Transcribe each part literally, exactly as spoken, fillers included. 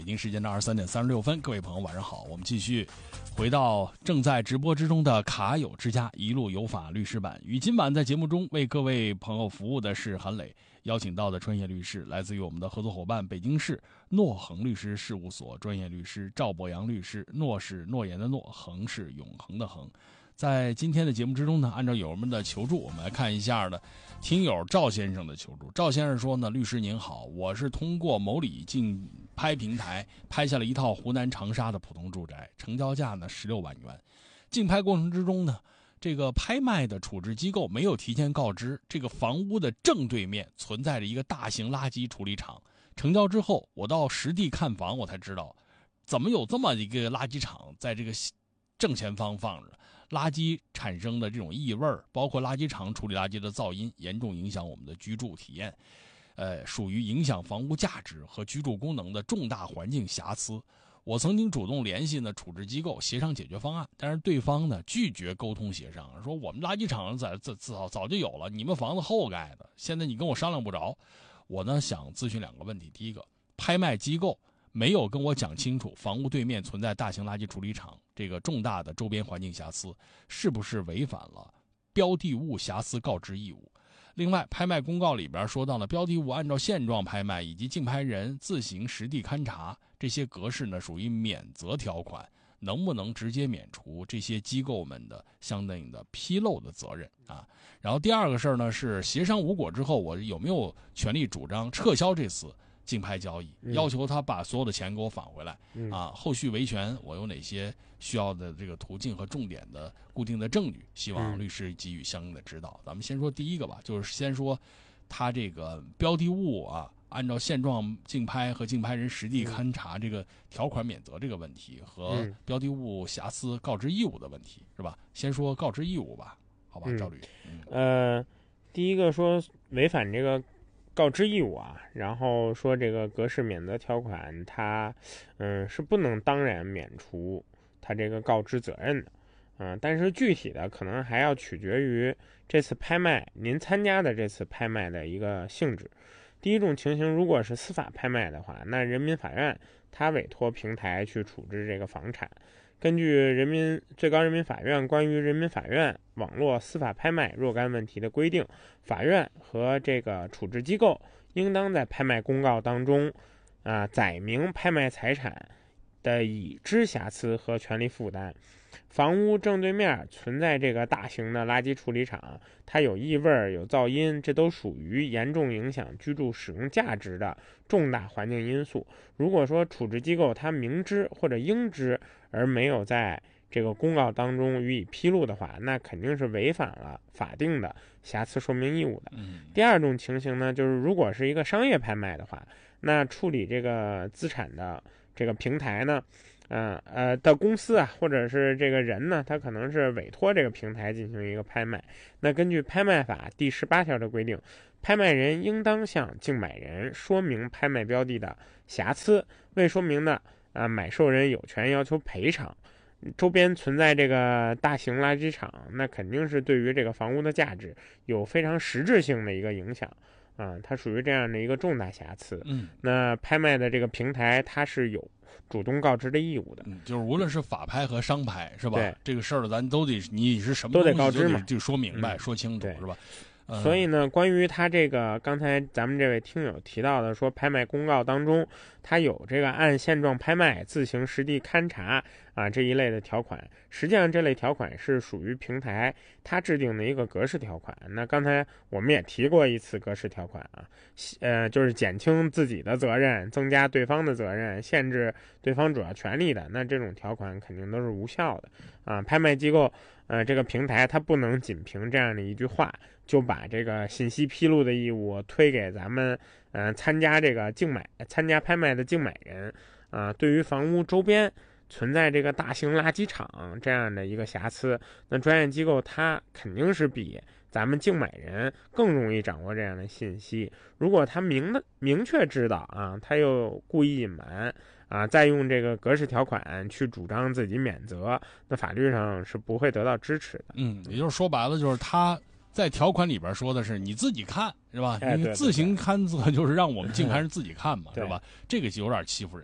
北京时间的二十三点三十六分，各位朋友晚上好，我们继续回到正在直播之中的卡友之家一路有法律师版。与今晚在节目中为各位朋友服务的是韩磊，邀请到的专业律师来自于我们的合作伙伴北京市诺恒律师事务所专业律师赵博阳律师。诺是诺言的诺，恒是永恒的恒。在今天的节目之中呢，按照友们的求助，我们来看一下呢听友赵先生的求助。赵先生说呢，律师您好，我是通过某礼竞拍平台拍下了一套湖南长沙的普通住宅，成交价呢十六万元。竞拍过程之中呢，这个拍卖的处置机构没有提前告知，这个房屋的正对面存在着一个大型垃圾处理厂。成交之后，我到实地看房，我才知道怎么有这么一个垃圾场在这个正前方放着。垃圾产生的这种异味，包括垃圾场处理垃圾的噪音，严重影响我们的居住体验，呃，属于影响房屋价值和居住功能的重大环境瑕疵。我曾经主动联系呢处置机构协商解决方案，但是对方呢拒绝沟通协商，说我们垃圾场在早早早就有了，你们房子后盖的，现在你跟我商量不着。我呢想咨询两个问题，第一个，拍卖机构没有跟我讲清楚房屋对面存在大型垃圾处理厂这个重大的周边环境瑕疵，是不是违反了标的物瑕疵告知义务？另外，拍卖公告里边说到了标的物按照现状拍卖以及竞拍人自行实地勘查，这些格式呢属于免责条款，能不能直接免除这些机构们的相对应的纰漏的责任啊？然后第二个事儿呢是协商无果之后，我有没有权利主张撤销这次竞拍交易，要求他把所有的钱给我返回来、嗯、啊！后续维权我有哪些需要的这个途径和重点的固定的证据，希望律师给予相应的指导。咱们先说第一个吧，就是先说他这个标的物啊，按照现状竞拍和竞拍人实地勘查这个条款免责这个问题和标的物瑕疵告知义务的问题，是吧？先说告知义务吧，好吧，赵律。 嗯，呃，第一个说违反这个告知义务啊，然后说这个格式免责条款它嗯是不能当然免除它这个告知责任的，嗯，但是具体的可能还要取决于这次拍卖您参加的这次拍卖的一个性质。第一种情形，如果是司法拍卖的话，那人民法院他委托平台去处置这个房产，根据人民最高人民法院关于人民法院网络司法拍卖若干问题的规定，法院和这个处置机构应当在拍卖公告当中啊载明拍卖财产的已知瑕疵和权利负担。房屋正对面存在这个大型的垃圾处理厂，它有异味有噪音，这都属于严重影响居住使用价值的重大环境因素。如果说处置机构它明知或者应知而没有在这个公告当中予以披露的话，那肯定是违反了法定的瑕疵说明义务的。第二种情形呢，就是如果是一个商业拍卖的话，那处理这个资产的这个平台呢呃呃的公司啊，或者是这个人呢，他可能是委托这个平台进行一个拍卖。那根据拍卖法第十八条的规定，拍卖人应当向竞买人说明拍卖标的的瑕疵，未说明的啊，买受人有权要求赔偿。周边存在这个大型垃圾场，那肯定是对于这个房屋的价值有非常实质性的一个影响啊，它属于这样的一个重大瑕疵。 嗯， 那拍卖的这个平台它是有主动告知的义务的。 嗯，就是无论是法拍和商拍，是吧？ 对， 这个事儿咱都得你是什么都得告知嘛， 就说明白、 嗯、 说清楚，是吧？ 呃、所以呢，关于他这个刚才咱们这位听友提到的说拍卖公告当中他有这个按现状拍卖自行实地勘查啊这一类的条款，实际上这类条款是属于平台它制定的一个格式条款。那刚才我们也提过一次格式条款啊，呃，就是减轻自己的责任，增加对方的责任，限制对方主要权利的，那这种条款肯定都是无效的啊。拍卖机构呃这个平台它不能仅凭这样的一句话就把这个信息披露的义务推给咱们呃参加这个竞买参加拍卖的竞买人啊、呃。对于房屋周边存在这个大型垃圾场这样的一个瑕疵，那专业机构它肯定是比咱们竞买人更容易掌握这样的信息。如果他明的明确知道啊，他又故意隐瞒啊，再用这个格式条款去主张自己免责，那法律上是不会得到支持的。 嗯，也就是说白了，就是他在条款里边说的是你自己看，是吧？ 哎、 你自行勘测就是让我们竞拍人自己看嘛， 是吧？这个就有点欺负人了。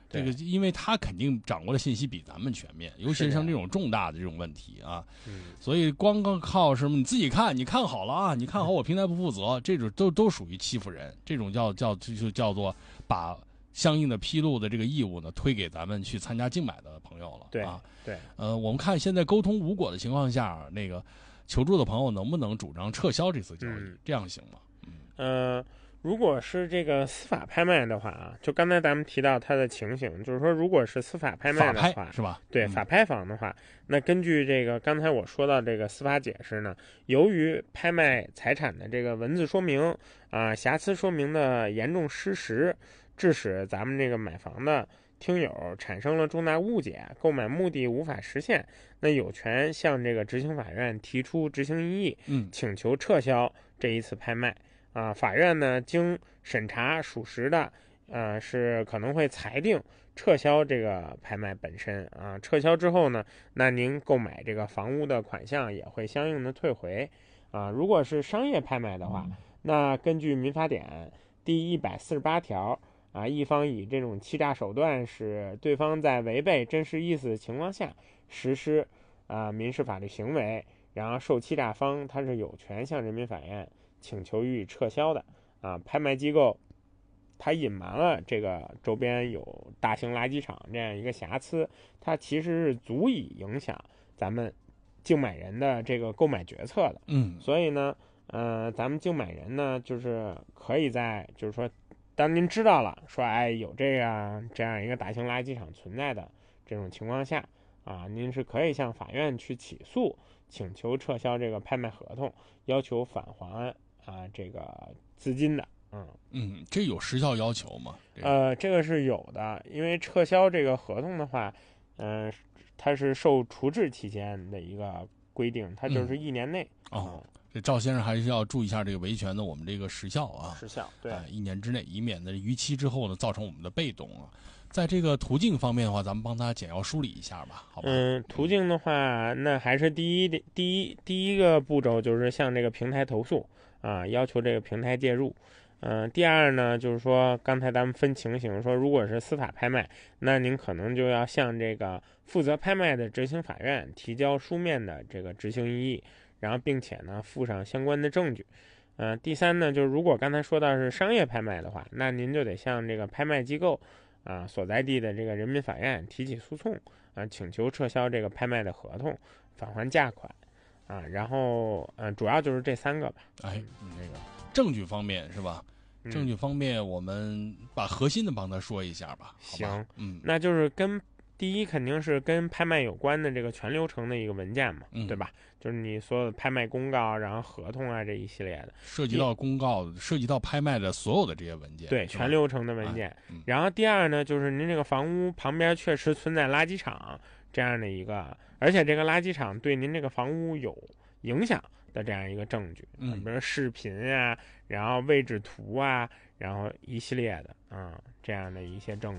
这个因为他肯定掌握的信息比咱们全面，尤其是像这种重大的这种问题啊， 嗯， 所以光光靠什么你自己看，你看好了啊，你看好我平台不负责，这种都都属于欺负人，这种叫叫就就叫做把相应的披露的这个义务呢推给咱们去参加竞买的朋友了。 对啊， 对， 呃，我们看现在沟通无果的情况下，那个求助的朋友能不能主张撤销这次交易？ 嗯、 这样行吗？嗯。 呃如果是这个司法拍卖的话啊，就刚才咱们提到它的情形，就是说，如果是司法拍卖的话， 是吧？ 对， 嗯、 法拍房的话，那根据这个刚才我说到这个司法解释呢，由于拍卖财产的这个文字说明啊、瑕疵说明的严重失实，致使咱们这个买房的听友产生了重大误解，购买目的无法实现，那有权向这个执行法院提出执行异议， 嗯， 请求撤销这一次拍卖。啊，法院呢经审查属实的，呃，是可能会裁定撤销这个拍卖本身啊。撤销之后呢，那您购买这个房屋的款项也会相应的退回啊。如果是商业拍卖的话，那根据民法典第一百四十八条啊，一方以这种欺诈手段使对方在违背真实意思的情况下实施啊民事法律行为，然后受欺诈方他是有权向人民法院请求予以撤销的啊。拍卖机构它隐瞒了这个周边有大型垃圾场这样一个瑕疵，它其实是足以影响咱们竞买人的这个购买决策的。 嗯， 所以呢，呃，咱们竞买人呢，就是可以在就是说，当您知道了说，哎，有这样这样一个大型垃圾场存在的这种情况下啊，您是可以向法院去起诉，请求撤销这个拍卖合同，要求返还。啊，这个资金的，嗯嗯，这有时效要求吗？ 这呃，这个是有的，因为撤销这个合同的话，嗯、呃，它是受处置期间的一个规定，它就是一年内。 嗯、哦，这赵先生还是要注意一下这个维权的我们这个时效啊， 时效对、 呃，一年之内，以免的逾期之后呢，造成我们的被动啊。在这个途径方面的话，咱们帮他简要梳理一下吧，好吧？ 嗯，途径的话，那还是第一第一第一个步骤就是向这个平台投诉。啊，要求这个平台介入。嗯、呃，第二呢，就是说刚才咱们分情形说，如果是司法拍卖，那您可能就要向这个负责拍卖的执行法院提交书面的这个执行异议，然后并且呢附上相关的证据。呃，第三呢，就是如果刚才说到是商业拍卖的话，那您就得向这个拍卖机构啊所在地的这个人民法院提起诉讼啊，请求撤销这个拍卖的合同，返还价款。啊，然后呃，主要就是这三个吧。 哎，嗯，这个证据方面是吧？ 嗯、 证据方面，我们把核心的帮他说一下吧。 行， 吧嗯， 那就是跟第一肯定是跟拍卖有关的这个全流程的一个文件嘛， 嗯、 对吧？就是你所有的拍卖公告，然后合同啊这一系列的， 涉及到公告、涉及到拍卖的所有的这些文件， 对，全流程的文件。 哎嗯、 然后第二呢，就是您这个房屋旁边确实存在垃圾场这样的一个。而且这个垃圾场对您这个房屋有影响的这样一个证据， 嗯， 比如视频啊，然后位置图啊，然后一系列的啊、嗯、这样的一些证